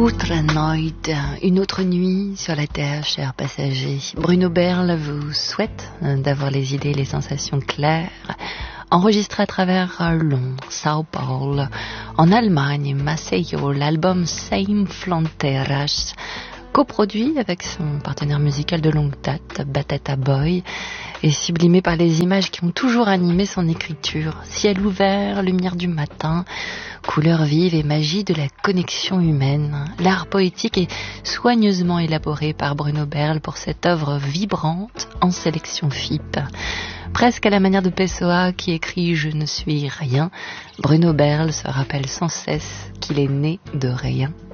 Outre Noid, une autre nuit sur la terre, chers passagers. Bruno Berle vous souhaite d'avoir les idées et les sensations claires. Enregistré à travers Londres, Sao Paulo, en Allemagne, Maceió, l'album Same Fronteiras, coproduit avec son partenaire musical de longue date, Batata Boy, et sublimé par les images qui ont toujours animé son écriture. Ciel ouvert, lumière du matin, couleurs vives et magie de la connexion humaine. L'art poétique est soigneusement élaboré par Bruno Berle pour cette œuvre vibrante en sélection FIP. Presque à la manière de Pessoa qui écrit « Je ne suis rien », Bruno Berle se rappelle sans cesse qu'il est né de rien.